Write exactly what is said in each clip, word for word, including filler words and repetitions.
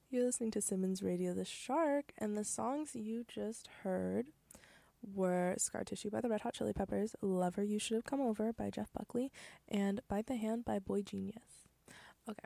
You're listening to Simmons Radio the Shark, and the songs you just heard were Scar Tissue by the Red Hot Chili Peppers, Lover You Should Have Come Over by Jeff Buckley, and Bite the Hand by Boy Genius. Okay.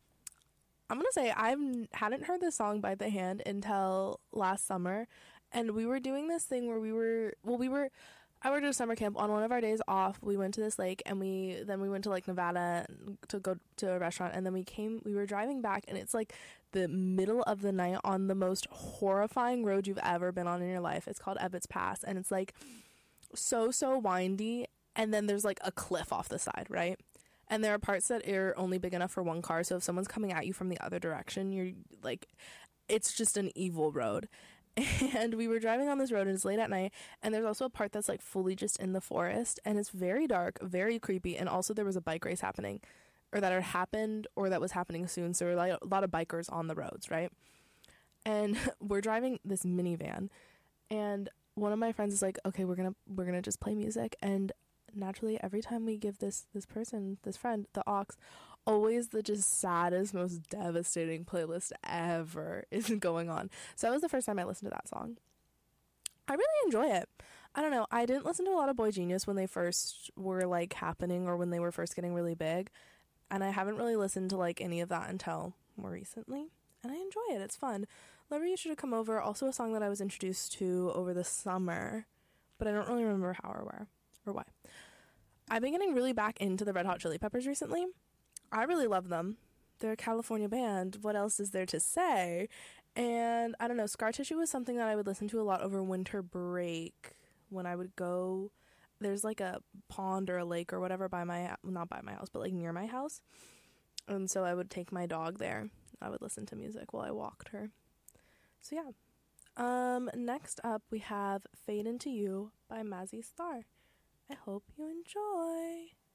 I'm going to say I hadn't heard this song Bite the Hand until last summer, and we were doing this thing where we were, well, we were, I worked at a summer camp. On one of our days off, we went to this lake, and we, then we went to like Nevada to go to a restaurant, and then we came, we were driving back, and it's like the middle of the night on the most horrifying road you've ever been on in your life. It's called Ebbets Pass, and it's like so, so windy, and then there's like a cliff off the side, right? And there are parts that are only big enough for one car, so if someone's coming at you from the other direction, you're like, it's just an evil road. And we were driving on this road, and it's late at night, and there's also a part that's like fully just in the forest, and it's very dark, very creepy, and also there was a bike race happening, or that had happened, or that was happening soon, so there were like a lot of bikers on the roads, right? And we're driving this minivan, and one of my friends is like, okay, we're gonna we're gonna just play music, and naturally every time we give this this person, this friend, the aux, always the just saddest, most devastating playlist ever is going on. So that was the first time I listened to that song. I really enjoy it. I don't know, I didn't listen to a lot of Boy Genius when they first were like happening, or when they were first getting really big, and I haven't really listened to like any of that until more recently, and I enjoy it. It's fun. Lover You Should Have Come Over, also a song that I was introduced to over the summer, but I don't really remember how or where or why. I've been getting really back into the Red Hot Chili Peppers recently. I really love them. They're a California band. What else is there to say? And I don't know, Scar Tissue was something that I would listen to a lot over winter break when I would go. There's like a pond or a lake or whatever by my, not by my house, but like near my house. And so I would take my dog there. I would listen to music while I walked her. So yeah. Um, next up we have Fade Into You by Mazzy Star. I hope you enjoy.